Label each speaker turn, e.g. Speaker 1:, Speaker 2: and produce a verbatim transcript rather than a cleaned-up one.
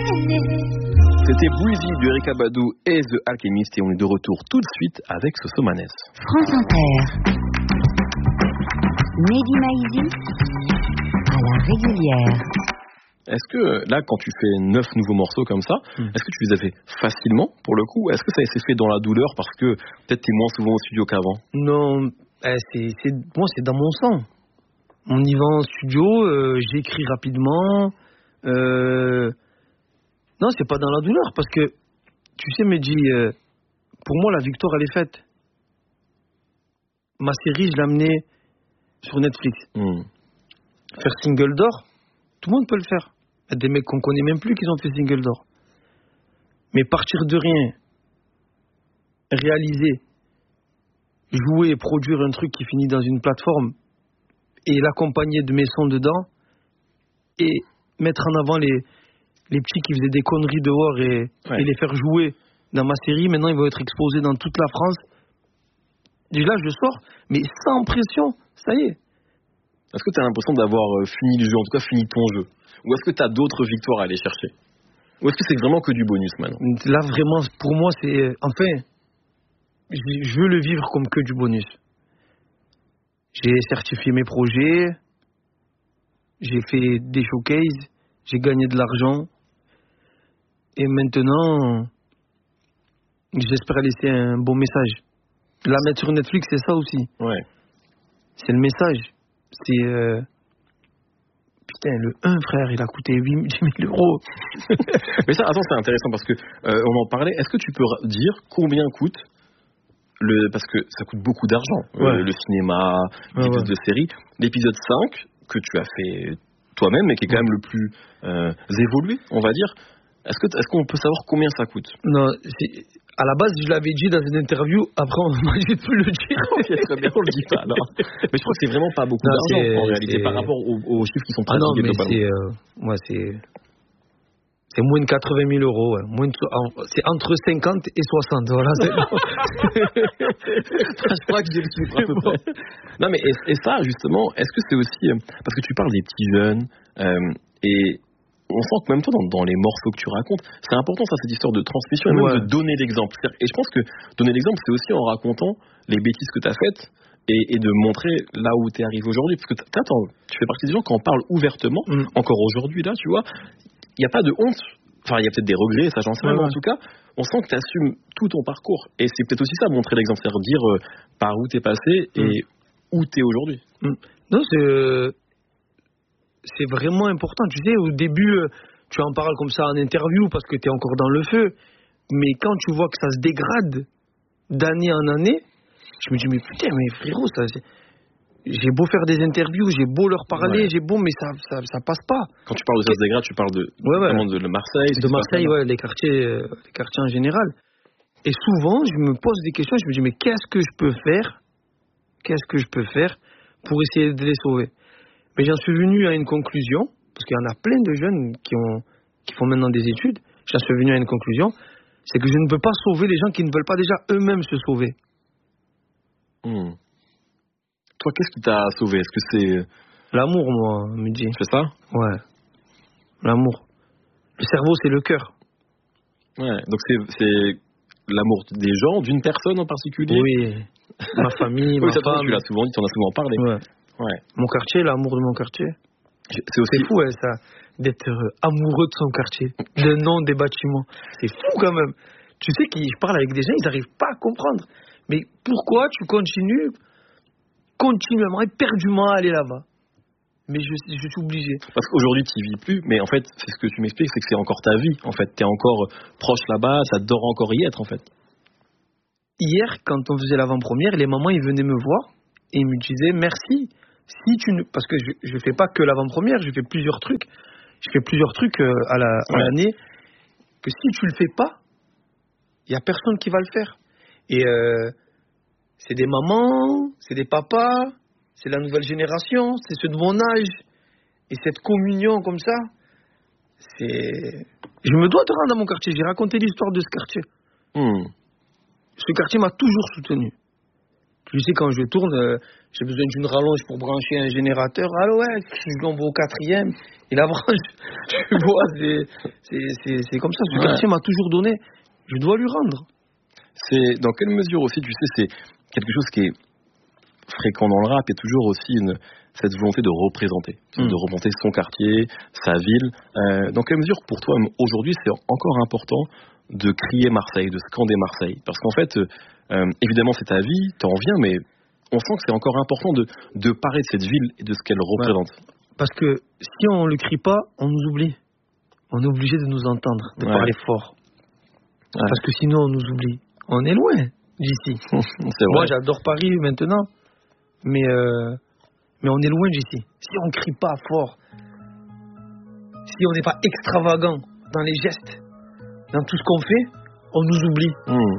Speaker 1: C'était Breezy du Erykah Badu et The Alchemist et on est de retour tout de suite avec Sosomanes.
Speaker 2: France Inter. Mehdi Maizi à la régulière.
Speaker 1: Est-ce que là, quand tu fais neuf nouveaux morceaux comme ça, mm. est-ce que tu les as fait facilement pour le coup? Est-ce que ça s'est fait dans la douleur parce que peut-être tu es moins souvent au studio qu'avant?
Speaker 3: Non, euh, c'est, c'est, moi c'est dans mon sang. On y va en studio, euh, j'écris rapidement. Euh, non, c'est pas dans la douleur parce que, tu sais, Mehdi, euh, pour moi la victoire elle est faite. Ma série, je l'ai amenée sur Netflix. Mm. Faire single d'or, tout le monde peut le faire. Il y a des mecs qu'on connaît même plus qui ont fait single d'or. Mais partir de rien, réaliser, jouer et produire un truc qui finit dans une plateforme et l'accompagner de mes sons dedans et mettre en avant les, les petits qui faisaient des conneries dehors et, ouais. et les faire jouer dans ma série, maintenant ils vont être exposés dans toute la France. Déjà je sors, mais sans pression, ça y est.
Speaker 1: Est-ce que tu as l'impression d'avoir fini le jeu, en tout cas fini ton jeu? Ou est-ce que tu as d'autres victoires à aller chercher? Ou est-ce que c'est vraiment que du bonus maintenant?
Speaker 3: Là, vraiment, pour moi, c'est... Enfin, je veux le vivre comme que du bonus. J'ai certifié mes projets, j'ai fait des showcases, j'ai gagné de l'argent. Et maintenant, j'espère laisser un bon message. La mettre sur Netflix, c'est ça aussi.
Speaker 1: Ouais.
Speaker 3: C'est le message. C'est... Euh... Putain, le un, frère, il a coûté huit mille euros.
Speaker 1: Mais ça, attends, c'est intéressant parce que euh, on en parlait. Est-ce que tu peux dire combien coûte le... Parce que ça coûte beaucoup d'argent. Ouais. Euh, le cinéma, les ouais, ouais. de série. L'épisode cinq, que tu as fait toi-même, mais qui est quand ouais. même le plus euh, évolué, on va dire. Est-ce, que, est-ce qu'on peut savoir combien ça coûte?
Speaker 3: Non, c'est... À la base, je l'avais dit dans une interview. Après, on m'a dit de plus le dire.
Speaker 1: Okay, très bien, on le dit pas. Alors. Mais je crois que c'est vraiment pas beaucoup non, d'argent c'est, en réalité c'est... par rapport aux, aux chiffres qui sont pratiqués.
Speaker 3: Ah non, mais c'est, euh, moi, c'est, c'est moins de quatre-vingt mille euros. Ouais. Moins de, c'est entre cinquante et soixante. Voilà. C'est
Speaker 1: je crois que j'ai le chiffre à peu près. Non, mais et, et ça, justement, est-ce que c'est aussi parce que tu parles des petits jeunes euh, et on sent que même toi, dans, dans les morceaux que tu racontes, c'est important ça, cette histoire de transmission et même ouais. de donner l'exemple. Et je pense que donner l'exemple, c'est aussi en racontant les bêtises que tu as faites et, et de montrer là où tu es arrivé aujourd'hui. Parce que tu fais partie des gens qui en parlent ouvertement, mm. encore aujourd'hui, là, tu vois. Il n'y a pas de honte. Enfin, il y a peut-être des regrets, ça j'en sais ouais, rien, ouais. en tout cas. On sent que tu assumes tout ton parcours. Et c'est peut-être aussi ça, montrer l'exemple, c'est-à-dire dire euh, par où tu es passé et mm. où tu es aujourd'hui.
Speaker 3: Mm. Non, c'est... Euh... C'est vraiment important. Tu sais, au début, tu en parles comme ça en interview parce que tu es encore dans le feu. Mais quand tu vois que ça se dégrade d'année en année, je me dis, mais putain, mais frérot, ça, c'est... j'ai beau faire des interviews, j'ai beau leur parler, ouais. j'ai beau, mais ça, ça, ça passe pas.
Speaker 1: Quand tu parles de ça se dégrade, tu parles de,
Speaker 3: ouais, ouais.
Speaker 1: de, de Marseille.
Speaker 3: De Marseille, ouais, les quartiers, euh, les quartiers en général. Et souvent, je me pose des questions, je me dis, mais qu'est-ce que je peux faire Qu'est-ce que je peux faire pour essayer de les sauver? Mais j'en suis venu à une conclusion, parce qu'il y en a plein de jeunes qui, ont, qui font maintenant des études, j'en suis venu à une conclusion, c'est que je ne peux pas sauver les gens qui ne veulent pas déjà eux-mêmes se sauver.
Speaker 1: Mmh. Toi, qu'est-ce qui t'a sauvé? Est-ce que c'est...
Speaker 3: L'amour, moi, me dit.
Speaker 1: C'est ça?
Speaker 3: Ouais. L'amour. Le cerveau, c'est le cœur.
Speaker 1: Ouais, donc c'est, c'est l'amour des gens, d'une personne en particulier?
Speaker 3: Oui. Ma famille, oui, ma
Speaker 1: ça
Speaker 3: femme.
Speaker 1: Tu l'as souvent dit, tu en as souvent parlé.
Speaker 3: Ouais. Ouais. Mon quartier, l'amour de mon quartier. C'est aussi c'est fou, hein, ça, d'être euh, amoureux de son quartier, le nom des bâtiments. C'est fou quand même. Tu sais que je parle avec des gens, ils n'arrivent pas à comprendre. Mais pourquoi tu continues continuellement, éperdument à aller là-bas? Mais je, je suis obligé.
Speaker 1: Parce qu'aujourd'hui, tu n'y vis plus, mais en fait, c'est ce que tu m'expliques, c'est que c'est encore ta vie. En fait, tu es encore proche là-bas, ça dort encore y être, en fait.
Speaker 3: Hier, quand on faisait l'avant-première, les mamans, ils venaient me voir et ils me disaient merci. Si tu ne... Parce que je ne fais pas que l'avant-première, je fais plusieurs trucs. Je fais plusieurs trucs euh, à, la, à ouais. l'année. Que si tu ne le fais pas, il n'y a personne qui va le faire. Et euh, c'est des mamans, c'est des papas, c'est la nouvelle génération, c'est ceux de mon âge. Et cette communion comme ça, c'est... Je me dois de rendre dans mon quartier. J'ai raconté l'histoire de ce quartier.
Speaker 1: Mmh.
Speaker 3: Ce quartier m'a toujours soutenu. Tu sais, quand je tourne, euh, j'ai besoin d'une rallonge pour brancher un générateur. Allô, ouais, je tombe au quatrième. Et la branche, tu vois, c'est, c'est, c'est, c'est comme ça. Ce
Speaker 1: Ouais.
Speaker 3: quartier m'a toujours donné. Je dois lui rendre.
Speaker 1: C'est dans quelle mesure aussi, tu sais, c'est quelque chose qui est fréquent dans le rap et toujours aussi une, cette volonté de représenter,
Speaker 3: Mm.
Speaker 1: de représenter son quartier, sa ville. Euh, dans quelle mesure, pour toi, aujourd'hui, c'est encore important de crier Marseille, de scander Marseille? Parce qu'en fait, euh, évidemment, c'est ta vie, t'en viens, mais on sent que c'est encore important de, de parler de cette ville et de ce qu'elle représente.
Speaker 3: Ouais. Parce que si on ne le crie pas, on nous oublie. On est obligé de nous entendre, de
Speaker 1: Ouais.
Speaker 3: parler fort.
Speaker 1: Ouais.
Speaker 3: Parce que sinon, on nous oublie. On est loin d'ici.
Speaker 1: C'est
Speaker 3: Moi,
Speaker 1: vrai.
Speaker 3: j'adore Paris maintenant, mais, euh, mais on est loin d'ici. Si on ne crie pas fort, si on n'est pas extravagant dans les gestes, dans tout ce qu'on fait, on nous oublie.
Speaker 1: Mmh.